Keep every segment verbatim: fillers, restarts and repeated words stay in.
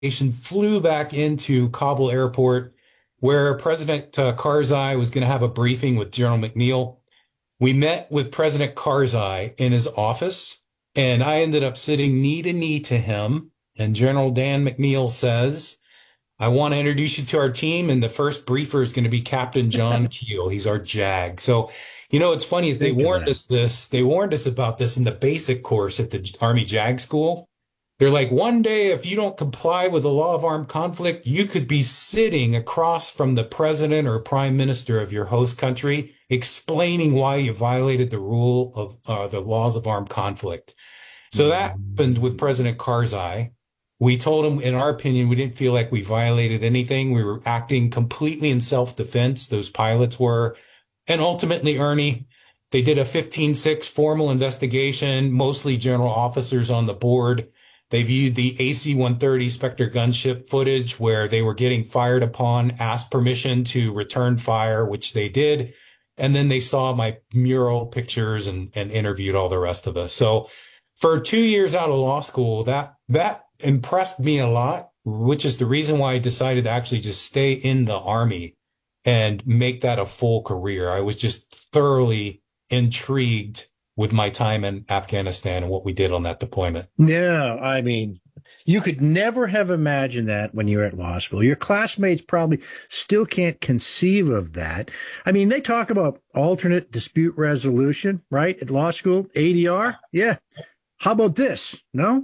flew back into Kabul airport where President uh, Karzai was going to have a briefing with General McNeil. We met with President Karzai in his office, and I ended up sitting knee to knee to him. And General Dan McNeil says, I want to introduce you to our team. And the first briefer is going to be Captain John Keel. He's our JAG. So, you know, what's funny is they warned us this. They warned us about this in the basic course at the Army JAG school. They're like, one day, if you don't comply with the law of armed conflict, you could be sitting across from the president or prime minister of your host country explaining why you violated the rule of uh, the laws of armed conflict. So that happened with President Karzai. We told him, in our opinion, we didn't feel like we violated anything. We were acting completely in self-defense. Those pilots were. And ultimately, Ernie, they did a fifteen six formal investigation, mostly general officers on the board. They viewed the A C one thirty Spectre gunship footage where they were getting fired upon, asked permission to return fire, which they did. And then they saw my mural pictures and, and interviewed all the rest of us. So for two years out of law school, that, that impressed me a lot, which is the reason why I decided to actually just stay in the Army and make that a full career. I was just thoroughly intrigued with my time in Afghanistan and what we did on that deployment. Yeah, I mean, you could never have imagined that when you were at law school. Your classmates probably still can't conceive of that. I mean, they talk about alternate dispute resolution, right? At law school, A D R. Yeah. How about this? No?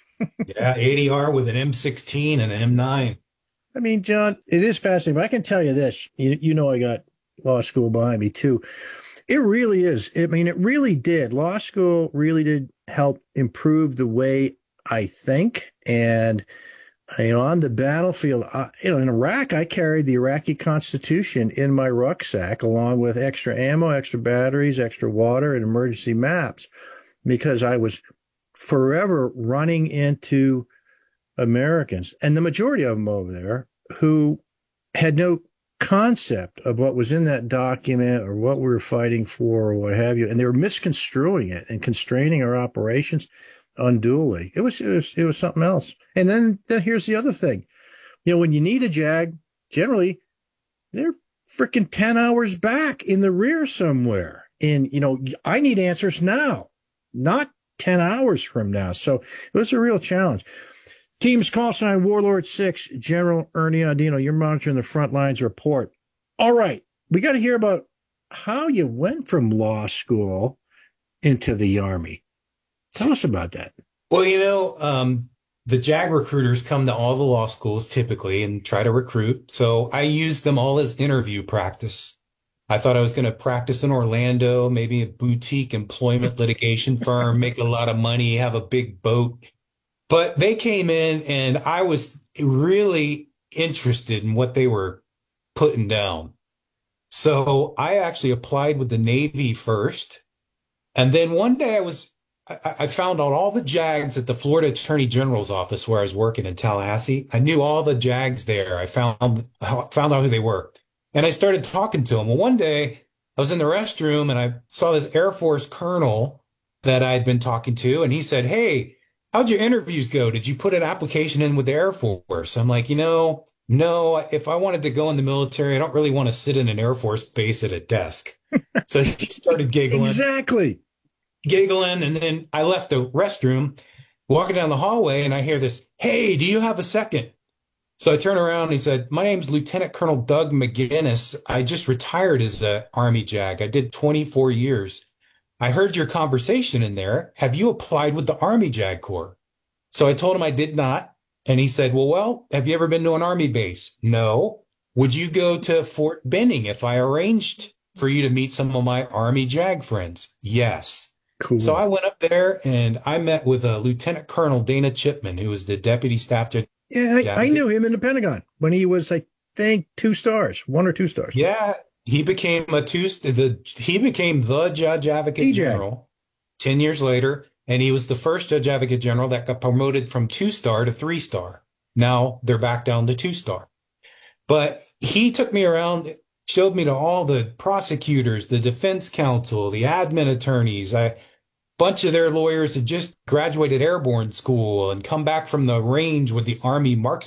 Yeah, A D R with an M sixteen and an M nine. I mean, John, it is fascinating, but I can tell you this. You, you know, I got law school behind me, too. It really is. I mean, it really did. Law school really did help improve the way I think. And, you know, on the battlefield, I, you know, in Iraq, I carried the Iraqi Constitution in my rucksack, along with extra ammo, extra batteries, extra water, and emergency maps, because I was forever running into Americans, and the majority of them over there, who had no concept of what was in that document or what we were fighting for or what have you. And they were misconstruing it and constraining our operations unduly. It was, it was, it was something else. And then, then here's the other thing. You know, when you need a JAG, generally they're freaking ten hours back in the rear somewhere. And, you know, I need answers now, not ten hours from now. So it was a real challenge. Team's call sign Warlord six, General Ernie Audino. You're monitoring the front lines report. All right. We got to hear about how you went from law school into the Army. Tell us about that. Well, you know, um, the JAG recruiters come to all the law schools typically and try to recruit. So I used them all as interview practice. I thought I was going to practice in Orlando, maybe a boutique employment litigation firm, make a lot of money, have a big boat. But they came in and I was really interested in what they were putting down. So I actually applied with the Navy first. And then one day I was, I, I found out all the JAGs at the Florida Attorney General's office where I was working in Tallahassee. I knew all the JAGs there. I found, found out who they were. And I started talking to them. Well, one day I was in the restroom and I saw this Air Force colonel that I'd been talking to. And he said, "Hey, how'd your interviews go? Did you put an application in with the Air Force?" I'm like, you know, no, if I wanted to go in the military, I don't really want to sit in an Air Force base at a desk. So he started giggling. Exactly. Giggling. And then I left the restroom, walking down the hallway, and I hear this, "Hey, do you have a second?" So I turn around and he said, "My name's Lieutenant Colonel Doug McGinnis. I just retired as an Army JAG. I did twenty-four years. I heard your conversation in there. Have you applied with the Army JAG Corps?" So I told him I did not. And he said, well, well, have you ever been to an Army base? No. Would you go to Fort Benning if I arranged for you to meet some of my Army JAG friends? Yes. Cool. So I went up there and I met with a Lieutenant Colonel Dana Chipman, who was the Deputy Staff Judge. Yeah, I, I knew him in the Pentagon when he was, I think, two stars, one or two stars. Yeah. He became a two, the, he became the Judge Advocate General ten years later. And he was the first Judge Advocate General that got promoted from two star to three star. Now they're back down to two star. But he took me around, showed me to all the prosecutors, the defense counsel, the admin attorneys. I, bunch of their lawyers had just graduated airborne school and come back from the range with the Army marksman